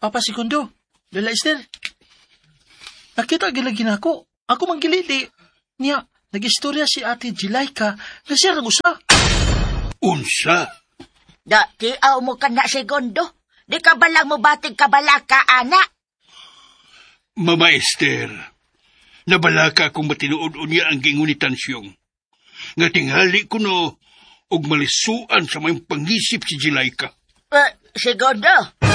Papa Segundo, Lola Esther. Nakita gilagin ako. Ako manggilidi. Niya, nag-istorya si Ate Jilaika na siya usa. Unsa? Dati aw mo ka na, Segundo. Di ka ba lang mo bating kabalaka, anak? Mama Esther, nabalaka akong matinuod niya ang gingunitan siyong. Nga tingali ko no, og malisuan sa mayong pangisip si Jilaika. Segundo,